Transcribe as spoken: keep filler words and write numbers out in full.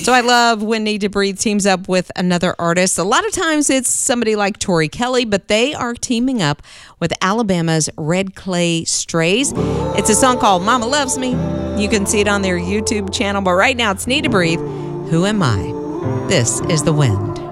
So I love when Need to Breathe teams up with another artist. A lot of times it's somebody like Tori Kelly, but they are teaming up with Alabama's Red Clay Strays. It's a song called Mama Loves Me. You can see it on their YouTube channel, but right now it's Need to Breathe. Who Am I? This is The Wind.